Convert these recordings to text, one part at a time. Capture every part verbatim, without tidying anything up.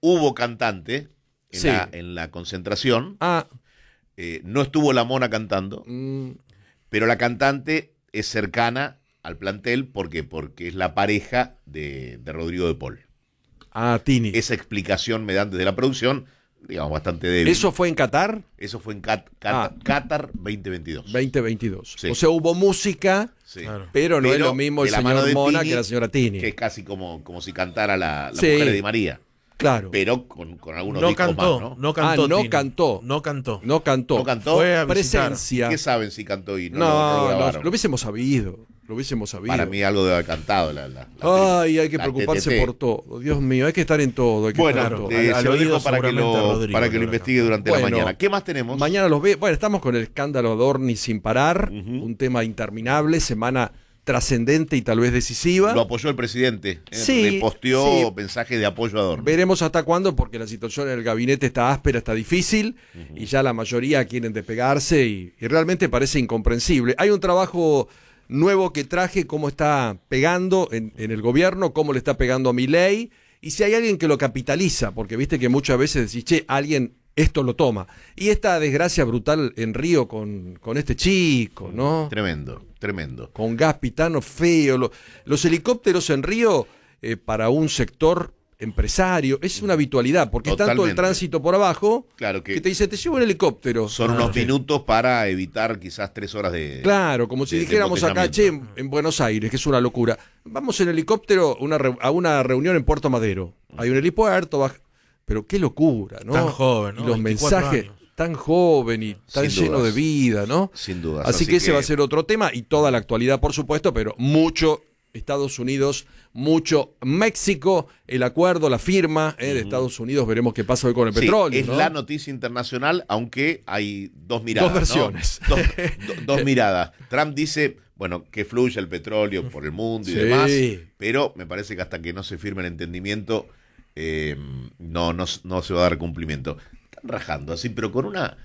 hubo cantante en, Sí. la, en la concentración. Ah, Eh, no estuvo la Mona cantando, mm, pero la cantante es cercana al plantel. ¿Por qué? Porque es la pareja de, de Rodrigo de Paul. ah, Tini. Esa explicación me dan desde la producción, digamos, bastante débil. ¿Eso fue en Qatar? Eso fue en Cat- Cat- Ah. Qatar veinte veintidós. veinte veintidós. Sí. O sea, hubo música, Sí. Claro. pero no Pero es lo mismo el de la mano señor de Mona Tini, que la señora Tini. Que es casi como, como si cantara la, la Sí. mujer de Di María. Claro. Pero con, con algunos No discos cantó, más, ¿no? no cantó. Ah, no Tini. cantó. No cantó. No cantó. ¿No cantó? Fue a visitar. Presencia. ¿Qué saben si cantó y no, No, lo, no lo no, grabaron? lo hubiésemos sabido. Lo hubiésemos sabido. Para mí algo debe haber cantado. La, la, la- Ay, hay que la preocuparse T T T. por todo. Dios mío, hay que estar en todo. Hay que Bueno, estar en todo. eh, Al- se al lo dejo oído para que seguramente lo, a Rodrigo para que lo le investigue durante Bueno, la mañana. ¿Qué más tenemos? Mañana los ve. Bueno, estamos con el escándalo Dorni sin parar. Ujú. Un tema interminable, semana trascendente y tal vez decisiva. Lo apoyó el presidente. eh, Sí, le posteó sí. mensajes de apoyo a Dorni. Veremos hasta cuándo, porque la situación en el gabinete está áspera, está difícil, y ya la mayoría quieren despegarse y, y realmente parece incomprensible. Hay un trabajo nuevo que traje, cómo está pegando en, en el gobierno, cómo le está pegando a Milei, y si hay alguien que lo capitaliza, porque viste que muchas veces decís, che, alguien esto lo toma. Y esta desgracia brutal en Río con, con este chico, ¿no? Tremendo, tremendo. Con gas pitano feo. Lo- los helicópteros en Río, eh, para un sector empresario, es una habitualidad, porque es tanto el Totalmente. tránsito por abajo Claro que, que te dice, te llevo el helicóptero. son Ah, unos ok. minutos para evitar quizás tres horas de... Claro, como si de- de dijéramos acá, che, en, embotellamiento. en Buenos Aires, que es una locura. Vamos en helicóptero una re- a una reunión en Puerto Madero. Hay un helipuerto, baja- pero qué locura, ¿no? Tan joven, ¿no? Y los veinticuatro mensajes, años. tan joven y tan Sin lleno dudas. de vida, ¿no? Sin duda. Así, que ese va a ser otro tema y toda la actualidad, por supuesto, pero mucho Estados Unidos, mucho México, el acuerdo, la firma eh, de Estados Unidos, veremos qué pasa hoy con el Sí, petróleo. es ¿no? la noticia internacional, aunque hay dos miradas. Dos ¿no? versiones. Dos, do- dos miradas. Trump dice, bueno, que fluya el petróleo por el mundo y Sí. demás, pero me parece que hasta que no se firme el entendimiento, eh, no, no, no se va a dar cumplimiento. Están rajando así, pero con una,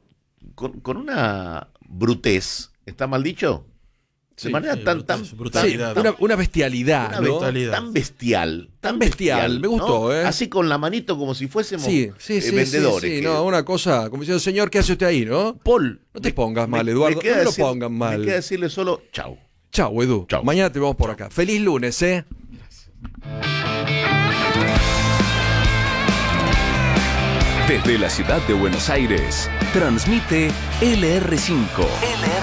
con, con una brutez. ¿Está mal dicho? De Sí, manera sí, tan, tan, brutez, Sí, brutalidad. una, una bestialidad, Una ¿no? bestialidad. tan bestial, Tan bestial, me gustó, ¿no? ¿eh? Así con la manito como si fuésemos Sí, sí, eh, sí, vendedores. sí, sí, que- no, una cosa, como diciendo, señor, ¿qué hace usted ahí, no? Paul, No te me- pongas mal, me- Eduardo, me queda no lo decir- pongan mal. Me queda decirle solo chau. Chau, Edu. Chau. Mañana te vemos por acá. Feliz lunes, ¿eh? Desde la ciudad de Buenos Aires, transmite L R cinco. L R